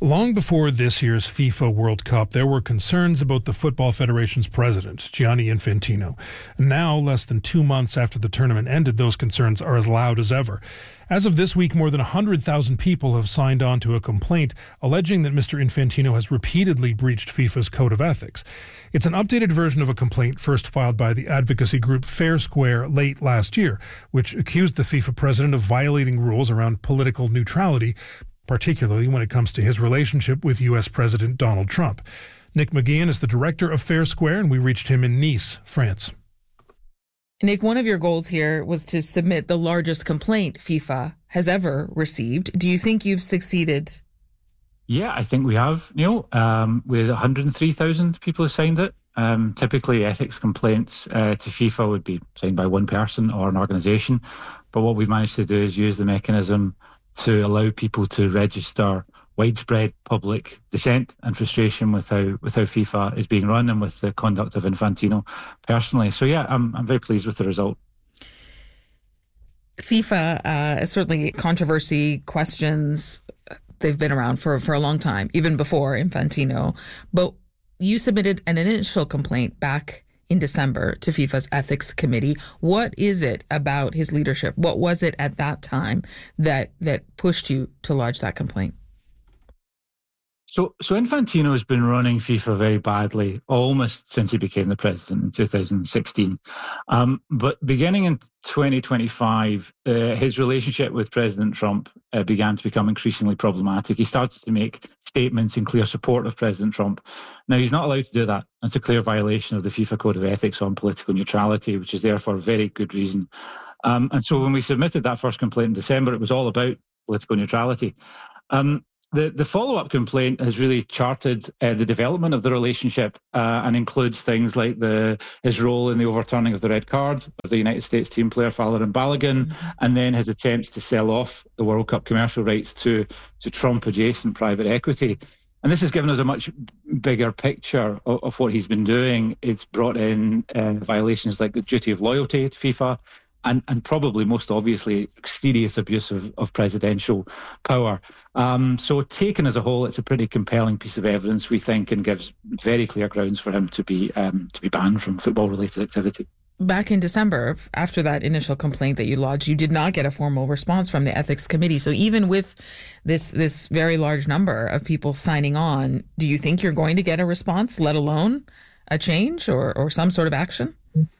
Long before this year's FIFA World Cup, there were concerns about the Football Federation's president, Gianni Infantino. Now, less than 2 months after the tournament ended, those concerns are as loud as ever. As of this week, more than 100,000 people have signed on to a complaint alleging that Mr. Infantino has repeatedly breached FIFA's code of ethics. It's an updated version of a complaint first filed by the advocacy group Fair Square late last year, which accused the FIFA president of violating rules around political neutrality, particularly when it comes to his relationship with U.S. President Donald Trump. Nick McGeehan is the director of Fair Square, and we reached him in Nice, France. Nick, one of your goals here was to submit the largest complaint FIFA has ever received. Do you think you've succeeded? Yeah, I think we have, Neil. With 103,000 people have signed it. Typically, ethics complaints to FIFA would be signed by one person or an organisation. But what we've managed to do is use the mechanism to allow people to register widespread public dissent and frustration with how FIFA is being run and with the conduct of Infantino personally. So yeah, I'm very pleased with the result. FIFA is certainly controversy, questions. They've been around for a long time, even before Infantino. But you submitted an initial complaint back in December to FIFA's ethics committee. What is it about his leadership? What was it at that time that pushed you to lodge that complaint? So Infantino has been running FIFA very badly almost since he became the president in 2016. But beginning in 2025, his relationship with President Trump began to become increasingly problematic. He started to make statements in clear support of President Trump. Now, he's not allowed to do that. That's a clear violation of the FIFA Code of Ethics on political neutrality, which is there for a very good reason. And so when we submitted that first complaint in December, it was all about political neutrality. The follow-up complaint has really charted the development of the relationship and includes things like his role in the overturning of the red card of the United States team player Falarin Balogun, and then his attempts to sell off the World Cup commercial rights to Trump-adjacent private equity. And this has given us a much bigger picture of what he's been doing. It's brought in violations like the duty of loyalty to FIFA, and probably most obviously serious abuse of presidential power. So taken as a whole, it's a pretty compelling piece of evidence, we think, and gives very clear grounds for him to be banned from football-related activity. Back in December, after that initial complaint that you lodged, you did not get a formal response from the ethics committee. So even with this very large number of people signing on, do you think you're going to get a response, let alone a change or some sort of action?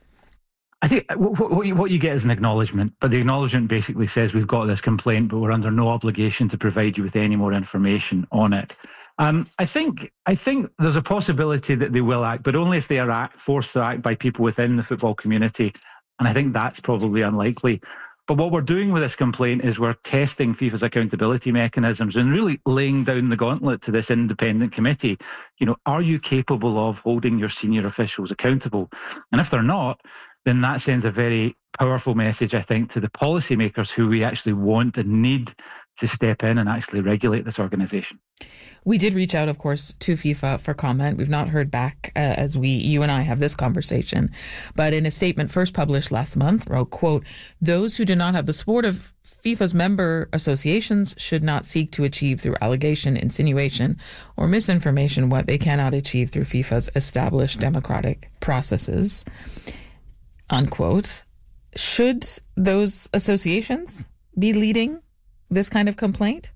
I think what you get is an acknowledgement, but the acknowledgement basically says we've got this complaint, but we're under no obligation to provide you with any more information on it. I think there's a possibility that they will act, but only if they are forced to act by people within the football community, and I think that's probably unlikely. But what we're doing with this complaint is we're testing FIFA's accountability mechanisms and really laying down the gauntlet to this independent committee. Are you capable of holding your senior officials accountable? And if they're not, then that sends a very powerful message, I think, to the policymakers who we actually want and need to step in and actually regulate this organisation. We did reach out, of course, to FIFA for comment. We've not heard back as you and I have this conversation. But in a statement first published last month, wrote, quote, "Those who do not have the support of FIFA's member associations should not seek to achieve through allegation, insinuation, or misinformation what they cannot achieve through FIFA's established democratic processes." Unquote. Should those associations be leading this kind of complaint?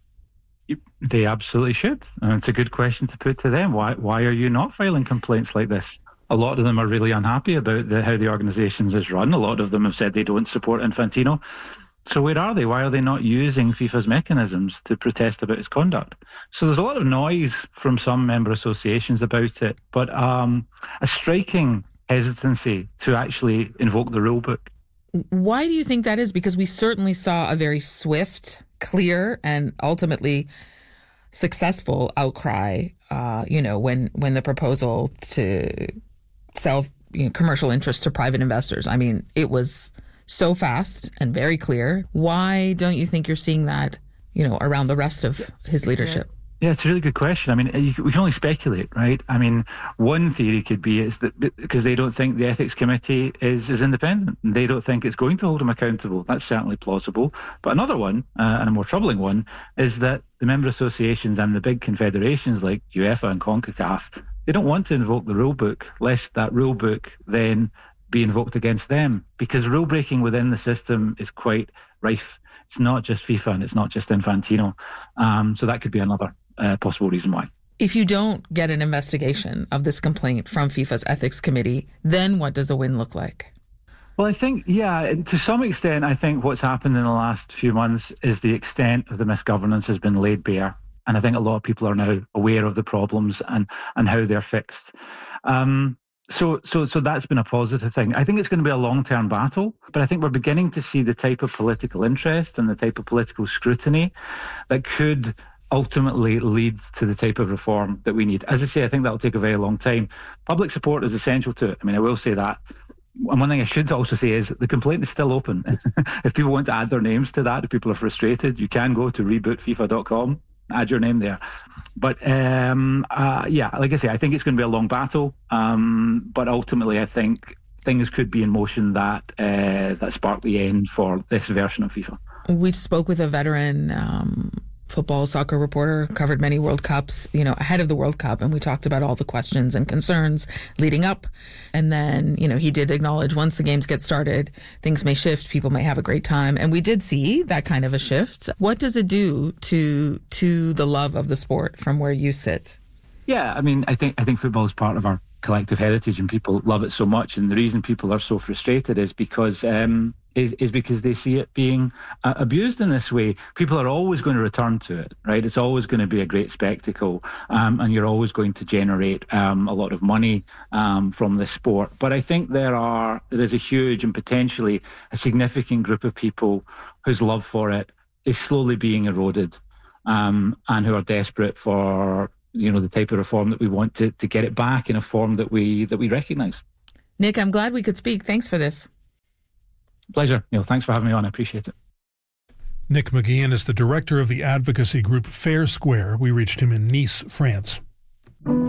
They absolutely should. And it's a good question to put to them. Why are you not filing complaints like this? A lot of them are really unhappy about how the organisation is run. A lot of them have said they don't support Infantino. So where are they? Why are they not using FIFA's mechanisms to protest about his conduct? So there's a lot of noise from some member associations about it, but a striking hesitancy to actually invoke the rule book. Why do you think that is? Because we certainly saw a very swift, clear, and ultimately successful outcry, when the proposal to sell commercial interests to private investors. I mean, it was so fast and very clear. Why don't you think you're seeing that, around the rest of his leadership? Yeah, it's a really good question. I mean, we can only speculate, right? I mean, one theory could be is that because they don't think the ethics committee is independent, and they don't think it's going to hold them accountable. That's certainly plausible. But another one, and a more troubling one, is that the member associations and the big confederations like UEFA and CONCACAF, they don't want to invoke the rule book, lest that rule book then be invoked against them, because rule breaking within the system is quite rife. It's not just FIFA and it's not just Infantino. So that could be another possible reason why. If you don't get an investigation of this complaint from FIFA's ethics committee, then what does a win look like? Well, I think, to some extent, I think what's happened in the last few months is the extent of the misgovernance has been laid bare. And I think a lot of people are now aware of the problems and how they're fixed. So that's been a positive thing. I think it's going to be a long-term battle, but I think we're beginning to see the type of political interest and the type of political scrutiny that could ultimately leads to the type of reform that we need. As I say, I think that'll take a very long time. Public support is essential to it. I mean, I will say that. And one thing I should also say is the complaint is still open. If people want to add their names to that, if people are frustrated, you can go to rebootfifa.com, add your name there. But like I say, I think it's going to be a long battle. But ultimately, I think things could be in motion that spark the end for this version of FIFA. We spoke with a veteran football, soccer reporter, covered many World Cups, ahead of the World Cup. And we talked about all the questions and concerns leading up. And then, he did acknowledge once the games get started, things may shift, people may have a great time. And we did see that kind of a shift. What does it do to the love of the sport from where you sit? Yeah, I mean, I think football is part of our collective heritage and people love it so much. And the reason people are so frustrated is because because they see it being abused in this way. People are always going to return to it, right? It's always going to be a great spectacle, and you're always going to generate a lot of money from this sport. But I think there is a huge and potentially a significant group of people whose love for it is slowly being eroded, and who are desperate for the type of reform that we want to get it back in a form that we recognise. Nick, I'm glad we could speak. Thanks for this. Pleasure, Neil. Thanks for having me on. I appreciate it. Nick McGeehan is the director of the advocacy group Fair Square. We reached him in Nice, France.